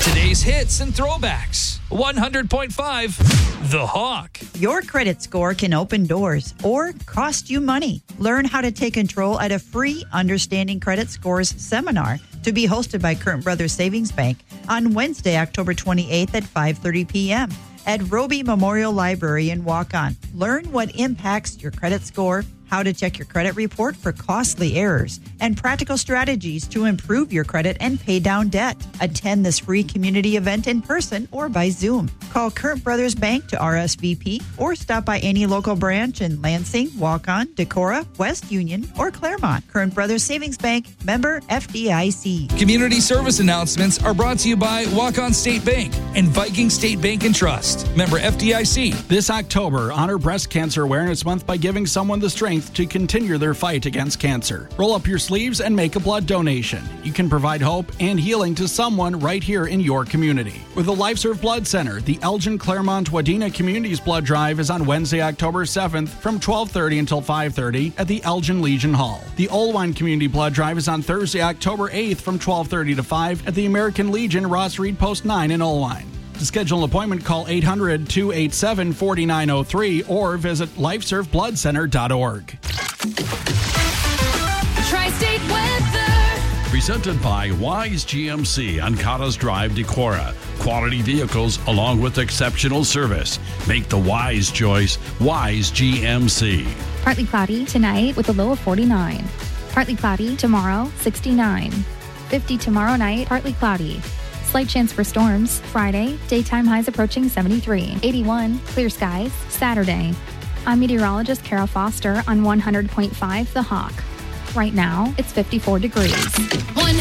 Today's hits and throwbacks. 100.5 The Hawk. Your credit score can open doors or cost you money. Learn how to take control at a free Understanding Credit Scores seminar to be hosted by Curtin Brothers Savings Bank on Wednesday, October 28th at 5:30 p.m. at Roby Memorial Library in Waukon. Learn what impacts your credit score, how to check your credit report for costly errors, and practical strategies to improve your credit and pay down debt. Attend this free community event in person or by Zoom. Call Curtin Brothers Bank to RSVP or stop by any local branch in Lansing, Waukon, Decorah, West Union, or Claremont. Curtin Brothers Savings Bank, member FDIC. Community service announcements are brought to you by Waukon State Bank and Viking State Bank and Trust, member FDIC. This October, honor Breast Cancer Awareness Month by giving someone the strength to continue their fight against cancer. Roll up your sleeves and make a blood donation. You can provide hope and healing to someone right here in your community. With the LifeServe Blood Center, the Elgin Claremont Wadena Communities Blood Drive is on Wednesday, October 7th from 12:30 until 5:30 at the Elgin Legion Hall. The Olwine Community Blood Drive is on Thursday, October 8th from 12:30 to 5 at the American Legion Ross Reed Post 9 in Olwine. To schedule an appointment, call 800-287-4903 or visit lifeservebloodcenter.org. Tri-State weather. Presented by Wise GMC on Cottas Drive, Decorah. Quality vehicles along with exceptional service. Make the wise choice, Wise GMC. Partly cloudy tonight with a low of 49. Partly cloudy tomorrow, 69. 50 tomorrow night, partly cloudy. Slight chance for storms. Friday, daytime highs approaching 73. 81, clear skies. Saturday. I'm meteorologist Kara Foster on 100.5 The Hawk. Right now, it's 54 degrees. 100.5